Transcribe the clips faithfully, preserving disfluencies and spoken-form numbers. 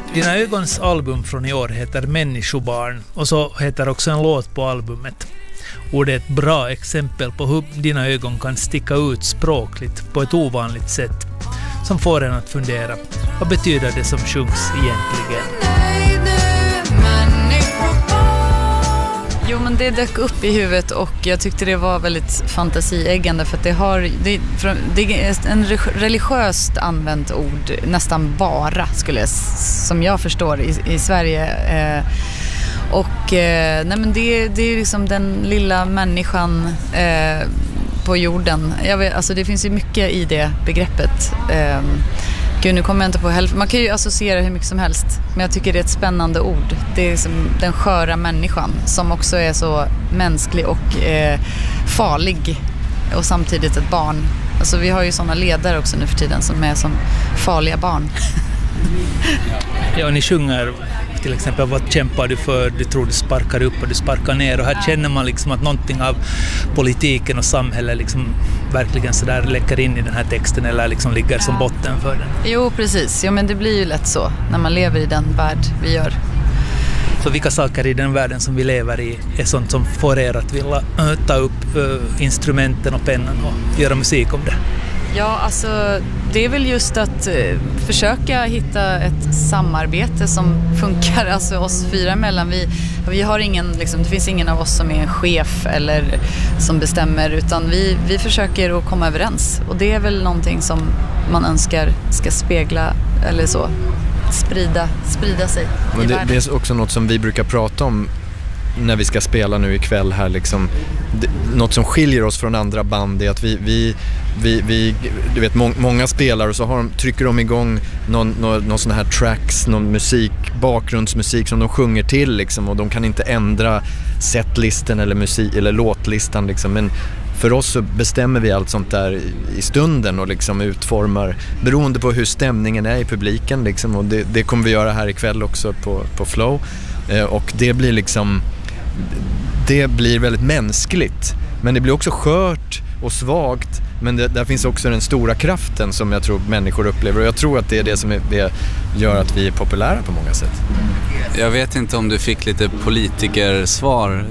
Dina ögons album från i år heter Människobarn och så heter också en låt på albumet. Och det är ett bra exempel på hur dina ögon kan sticka ut språkligt på ett ovanligt sätt som får en att fundera. Vad betyder det som sjungs egentligen? Jo, men det dök upp i huvudet och jag tyckte det var väldigt fantasieggande för att det har det, det är en religiöst använt ord nästan bara, skulle jag, som jag förstår i, i Sverige. Eh, och eh, nej, men det, det är liksom den lilla människan eh, på jorden. Jag vet, alltså det finns ju mycket i det begreppet. Eh, Gud, nu kommer jag inte på hälften. Man kan ju associera hur mycket som helst. Men jag tycker det är ett spännande ord. Det är liksom den sköra människan som också är så mänsklig och eh, farlig. Och samtidigt ett barn. Alltså vi har ju sådana ledare också nu för tiden som är som farliga barn. Ja, och ni sjunger till exempel vad kämpar du för, du tror du sparkar upp och du sparkar ner och här känner man liksom att någonting av politiken och samhället liksom verkligen så där läcker in i den här texten eller liksom ligger som botten för den. Jo, precis. Jo, men det blir ju lätt så när man lever i den värld vi gör. Så vilka saker i den världen som vi lever i är sånt som får er att vilja uh, ta upp uh, instrumenten och pennan och göra musik om det? Ja, alltså det är väl just att eh, försöka hitta ett samarbete som funkar, alltså oss fyra emellan. Vi, vi har ingen, liksom, det finns ingen av oss som är en chef eller som bestämmer, utan vi, vi försöker att komma överens. Och det är väl någonting som man önskar ska spegla eller så, sprida, sprida sig Men i det, världen. det är också något som vi brukar prata om när vi ska spela nu ikväll här liksom. Det, något som skiljer oss från andra band är att vi, vi, vi, vi du vet må, många spelar och så har de, trycker de igång någon, någon, någon sån här tracks, någon musik, bakgrundsmusik som de sjunger till liksom, och de kan inte ändra setlisten eller musik eller låtlistan liksom. Men för oss så bestämmer vi allt sånt där i stunden och liksom utformar beroende på hur stämningen är i publiken liksom, och det, det kommer vi göra här ikväll också på, på Flow. Eh, och det blir liksom det blir väldigt mänskligt, men det blir också skört och svagt, men det, där finns också den stora kraften som jag tror människor upplever, och jag tror att det är det som är, det gör att vi är populära på många sätt. Jag vet inte om du fick lite politikersvar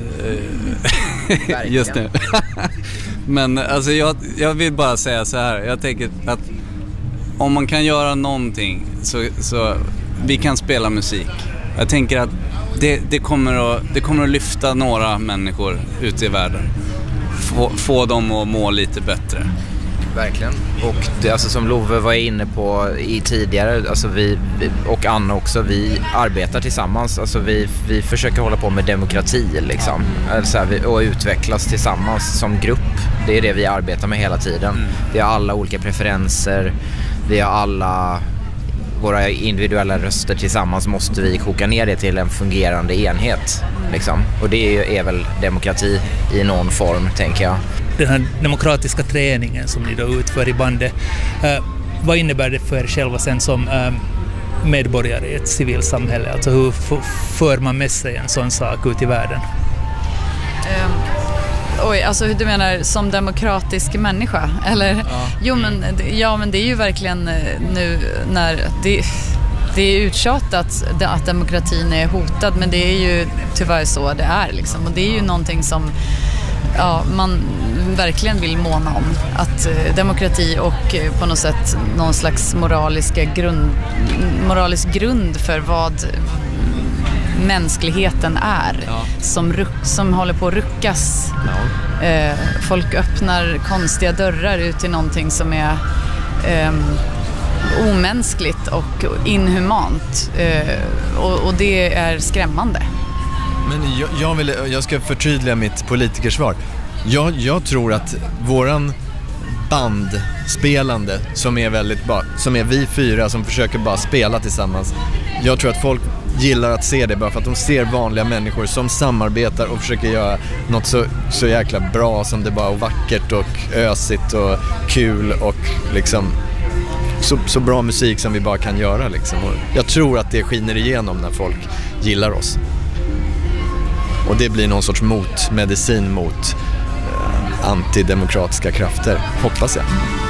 eh, just nu. Men alltså jag, jag vill bara säga så här, jag tänker att om man kan göra någonting så, så vi kan spela musik. Jag tänker att det, det, kommer att, det kommer att lyfta några människor ute i världen. Få, få dem att må lite bättre. Verkligen. Och det, alltså, som Love var inne på i tidigare, alltså vi, och Anna också, vi arbetar tillsammans. Alltså vi, vi försöker hålla på med demokrati liksom. Alltså, vi, och utvecklas tillsammans som grupp. Det är det vi arbetar med hela tiden. Mm. Vi har alla olika preferenser. Vi har alla våra individuella röster tillsammans, måste vi koka ner det till en fungerande enhet liksom. Och det är, är väl demokrati i någon form, tänker jag. Den här demokratiska träningen som ni då utför i bandet, eh, vad innebär det för er själva sen som eh, medborgare i ett civilsamhälle? Alltså hur f- för man med sig en sån sak ut i världen? Um. Oj, alltså du menar som demokratisk människa? Eller? Ja. Jo, men, ja, men det är ju verkligen nu när det, det är uttjatat att demokratin är hotad, men det är ju tyvärr så det är liksom. Och det är ju någonting som ja, man verkligen vill måna om. Att demokrati och på något sätt någon slags moraliska grund, moralisk grund för vad mänskligheten är, ja. som, ruck, som håller på att ruckas. Ja. Eh, folk öppnar konstiga dörrar ut till någonting som är eh, omänskligt och inhumant. Eh, och, och det är skrämmande. Men jag, jag, vill, jag ska förtydliga mitt politikersvar. Jag, jag tror att våran bandspelande som är väldigt bara, som är vi fyra som försöker bara spela tillsammans. Jag tror att folk gillar att se det bara för att de ser vanliga människor som samarbetar och försöker göra något så, så jäkla bra som det bara är, vackert och ösigt och kul och liksom så, så bra musik som vi bara kan göra liksom. Och jag tror att det skiner igenom när folk gillar oss. Och det blir någon sorts motmedicin mot eh, antidemokratiska krafter, hoppas jag.